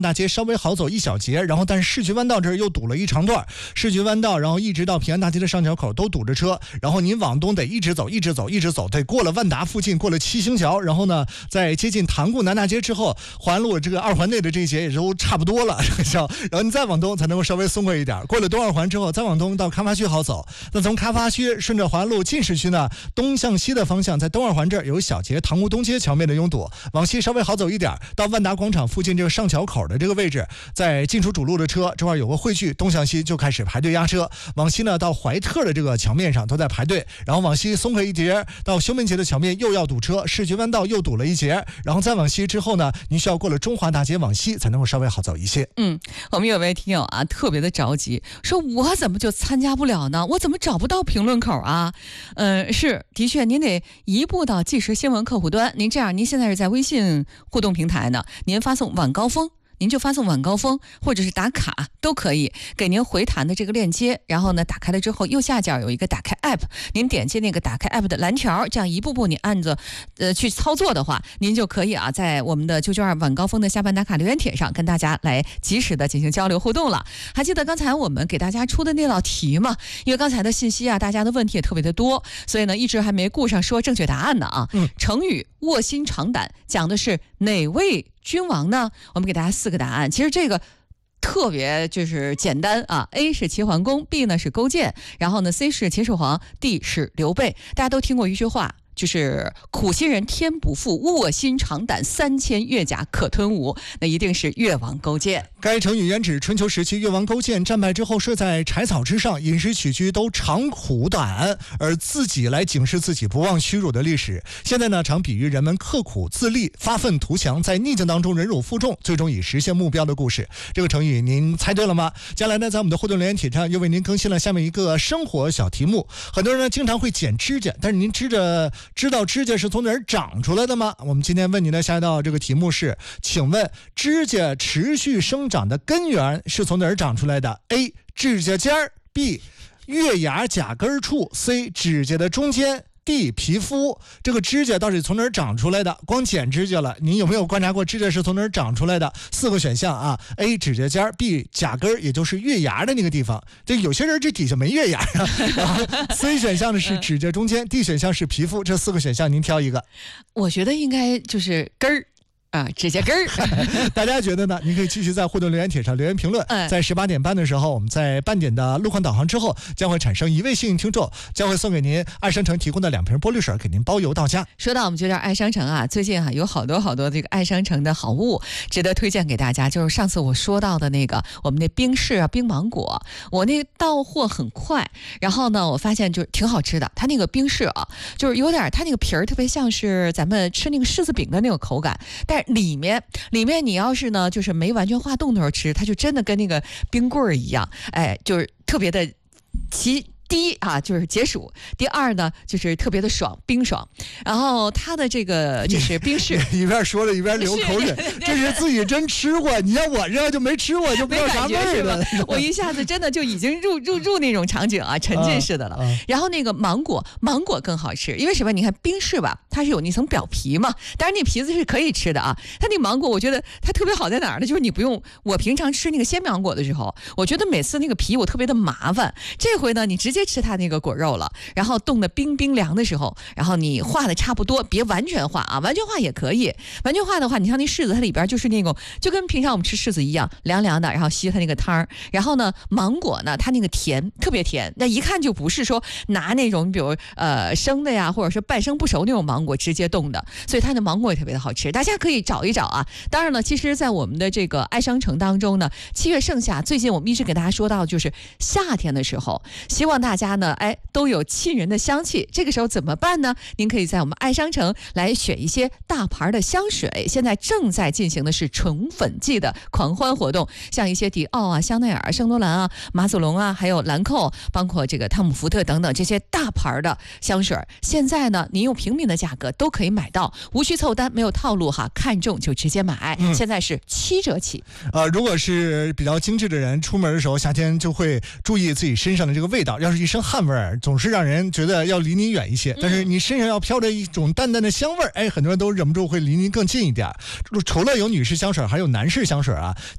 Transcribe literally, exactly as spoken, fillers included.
大街稍微好走一小节，然后但是市局弯道这儿又堵了一长段，市局弯道然后一直到平安大街的上桥口都堵着车，然后您往东得一直走一直走一直走，得过了万达附近，过了七星桥，然后呢在接近塘沽南大街之后，环路这个二环内的这一节也都差不多了，然后你再往东才能够稍微松快一点，过了东二环之后再往东到开发区好走。那从开发区顺着环路进市区呢，东向西的方向在东二环这儿有小节塘沽东街桥面的拥堵，往西稍微好走一点，到万达广场附近这个上桥口的这个位置，在进出主路的车这块有个汇聚，东向西就开始排队压车，往西呢到怀特的这个桥面上都在排队，然后往西松快一节到休门节的桥面又要堵车，市局弯道又堵了一节，然后再往西之后呢，您需要过了中华大街往西才能够稍微好走一些。 嗯，我们有位听友啊特别的着急，说我怎么就参加不了呢？我怎么找不到评论口啊？呃，是的确您得移步到即时新闻客户端，您这样您现在是在微信互动平台呢，您发送晚高峰，您就发送晚高峰或者是打卡都可以，给您回弹的这个链接，然后呢打开了之后右下角有一个打开 app， 您点击那个打开 app 的蓝条，这样一步步你按着呃去操作的话，您就可以啊在我们的九九二晚高峰的下班打卡留言帖上跟大家来及时的进行交流互动了。还记得刚才我们给大家出的那道题吗？因为刚才的信息啊大家的问题也特别的多，所以呢一直还没顾上说正确答案呢啊。 嗯， 成语卧薪尝胆讲的是哪位君王呢？我们给大家四个答案，其实这个特别就是简单啊 ，A 是齐桓公 ，B 呢是勾践，然后呢 C 是秦始皇 ，D 是刘备。大家都听过一句话，就是苦心人天不负，卧薪尝胆，三千越甲可吞吴。那一定是越王勾践。 该成语原指春秋时期越王勾践战败之后睡在柴草之上，饮食起居都尝苦胆，而自己来警示自己不忘屈辱的历史。现在呢，常比喻人们刻苦自立、发愤图强，在逆境当中忍辱负重，最终以实现目标的故事。这个成语您猜对了吗？接下来呢，在我们的互动留言帖上又为您更新了下面一个生活小题目。很多人呢经常会剪指甲，但是您知着知道指甲是从哪儿长出来的吗？我们今天问您的下一道这个题目是，请问指甲持续生长的根源是从哪儿长出来的？ A 指甲尖儿， B 月牙甲根处， C 指甲的中间， D 皮肤。这个指甲到底从哪儿长出来的？光剪指甲了，您有没有观察过指甲是从哪儿长出来的？四个选项啊 ，A 指甲尖， B 甲根，也就是月牙的那个地方，这有些人这底下没月牙啊。然后 C 选项的是指甲中间， D 选项是皮肤。这四个选项您挑一个。 我觉得应该就是根儿。啊，指甲根儿， 大家觉得呢？您可以继续在互动留言帖上留言评论。 嗯、 在十八点半的时候，我们在半点的路况导航之后，将会产生一位幸运听众，将会送给您爱商城提供的两瓶玻璃水，给您包邮到家。 说到我们觉得爱商城啊，最近啊有好多好多这个爱商城的好物值得推荐给大家。就是上次我说到的那个我们那冰室啊冰芒果，我那到货很快，然后呢我发现就挺好吃的。它那个冰室啊，就是有点它那个皮儿特别像是咱们吃那个柿子饼的那种口感，但是里面里面你要是呢就是没完全化冻的时候吃，它就真的跟那个冰棍儿一样，哎，就是特别的奇。第一啊，就是解暑；第二呢，就是特别的爽，冰爽。然后它的这个就是冰室， 一边说着一边流口水，这是自己真吃过。你要我这就没吃过，就不知道啥味儿了。 我一下子真的就已经入入入那种场景啊，沉浸式的了。啊啊、然后那个芒果，芒果更好吃，因为什么？你看冰室吧，它是有那层表皮嘛，当然那皮子是可以吃的啊。它那芒果，我觉得它特别好在哪儿呢？就是你不用，我平常吃那个鲜芒果的时候，我觉得每次那个皮我特别的麻烦。这回呢，你直接吃它那个果肉了，然后冻得冰冰凉的时候，然后你化的差不多，别完全化啊，完全化也可以。完全化的话，你像那柿子，它里边就是那种就跟平常我们吃柿子一样，凉凉的，然后吸它那个汤儿。然后呢，芒果呢，它那个甜特别甜，那一看就不是说拿那种比如呃生的呀，或者说半生不熟那种芒果直接冻的，所以它的芒果也特别的好吃，大家可以找一找啊。当然了，其实在我们的这个爱商城当中呢，七月盛夏，最近我们一直给大家说到，就是夏天的时候，希望大家呢，哎，都有沁人的香气。这个时候怎么办呢？您可以在我们爱商城来选一些大牌的香水，现在正在进行的是宠粉季的狂欢活动，像一些迪奥啊、香奈儿、圣罗兰啊、马祖龙啊，还有兰蔻，包括这个汤姆福特等等这些大牌的香水，现在呢，您用平民的价格都可以买到，无需凑单，没有套路哈，看中就直接买。嗯、现在是七折起。 呃，如果是比较精致的人，出门的时候夏天就会注意自己身上的这个味道，要是一身汗味儿，总是让人觉得要离你远一些。但是你身上要飘着一种淡淡的香味儿，哎，很多人都忍不住会离您更近一点。除了有女士香水，还有男士香水啊。